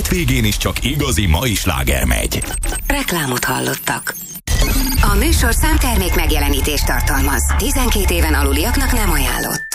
hétvégén is csak igazi mai sláger megy. Reklámot hallottak. A műsor számtermék megjelenítést tartalmaz. 12 éven aluliaknak nem ajánlott.